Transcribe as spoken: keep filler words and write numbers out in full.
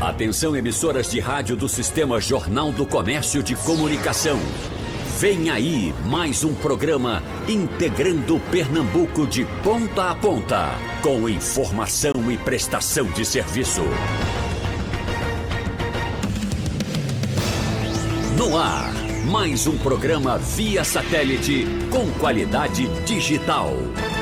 Atenção, emissoras de rádio do Sistema Jornal do Comércio de Comunicação. Vem aí mais um programa integrando Pernambuco de ponta a ponta, com informação e prestação de serviço. No ar, mais um programa via satélite com qualidade digital.